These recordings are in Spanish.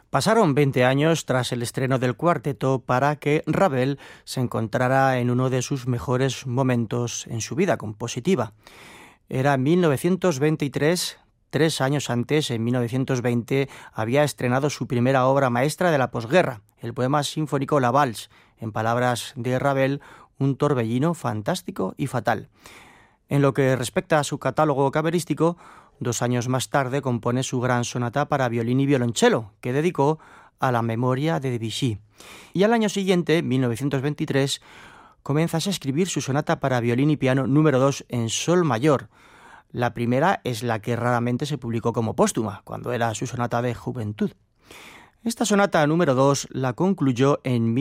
Pasaron 20 años tras el estreno del cuarteto para que Ravel se encontrara en uno de sus mejores momentos en su vida compositiva. Era 1923, 3 años antes, en 1920, había estrenado su primera obra maestra de la posguerra, el poema sinfónico La Valse, en palabras de Ravel, un torbellino fantástico y fatal. En lo que respecta a su catálogo camerístico, 2 años más tarde compone su gran sonata para violín y violonchelo, que dedicó a la memoria de Debussy. Y al año siguiente, 1923, comienza a escribir su sonata para violín y piano número 2 en sol mayor. La primera es la que raramente se publicó como póstuma, cuando era su sonata de juventud. Esta sonata número 2 la concluyó en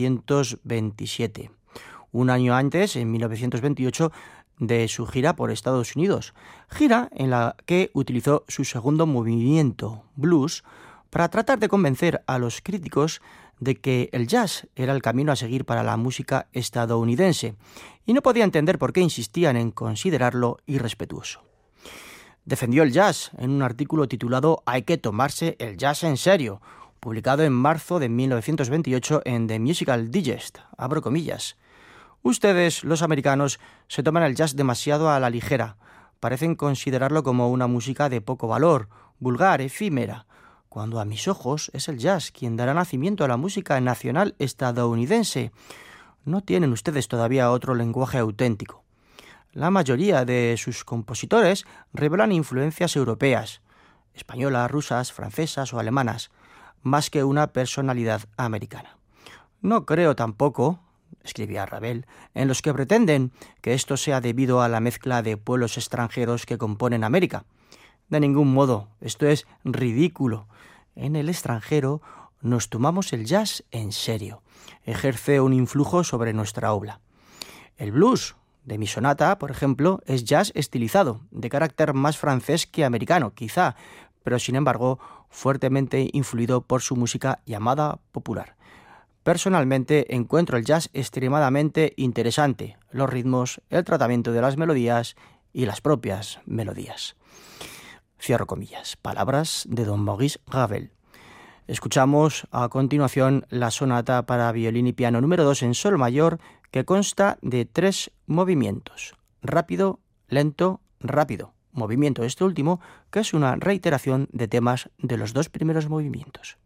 1927. Un año antes, en 1928, de su gira por Estados Unidos, gira en la que utilizó su segundo movimiento, blues, para tratar de convencer a los críticos de que el jazz era el camino a seguir para la música estadounidense, y no podía entender por qué insistían en considerarlo irrespetuoso. Defendió el jazz en un artículo titulado «Hay que tomarse el jazz en serio», publicado en marzo de 1928 en The Musical Digest, abro comillas. Ustedes, los americanos, se toman el jazz demasiado a la ligera. Parecen considerarlo como una música de poco valor, vulgar, efímera, cuando a mis ojos es el jazz quien dará nacimiento a la música nacional estadounidense. No tienen ustedes todavía otro lenguaje auténtico. La mayoría de sus compositores revelan influencias europeas, españolas, rusas, francesas o alemanas, más que una personalidad americana. No creo tampoco, escribía Ravel, en los que pretenden que esto sea debido a la mezcla de pueblos extranjeros que componen América. De ningún modo, esto es ridículo. En el extranjero nos tomamos el jazz en serio. Ejerce un influjo sobre nuestra obra. El blues de mi sonata, por ejemplo, es jazz estilizado, de carácter más francés que americano, quizá, pero sin embargo fuertemente influido por su música llamada popular. Personalmente encuentro el jazz extremadamente interesante, los ritmos, el tratamiento de las melodías y las propias melodías. Cierro comillas. Palabras de don Maurice Ravel. Escuchamos a continuación la sonata para violín y piano número 2 en sol mayor, que consta de 3 movimientos: rápido, lento, rápido. Movimiento este último, que es una reiteración de temas de los 2 primeros movimientos.